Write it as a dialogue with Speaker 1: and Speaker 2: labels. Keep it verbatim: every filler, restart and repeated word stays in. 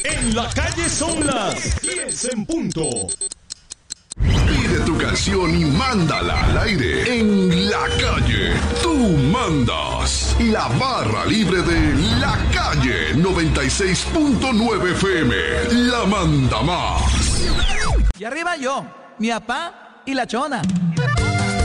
Speaker 1: En la calle son las diez en punto.
Speaker 2: Pide tu canción y mándala al aire. En la calle, tú mandas. La barra libre de La Calle noventa y seis punto nueve F M. La manda más.
Speaker 3: Y arriba yo, mi papá y la chona.